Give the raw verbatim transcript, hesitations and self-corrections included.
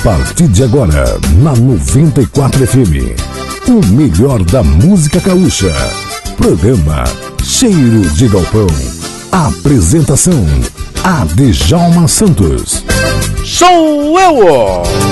partir de agora, na noventa e quatro F M, o melhor da música gaúcha. Programa Cheiro de Galpão. Apresentação: Adjalma Santos. Sou eu!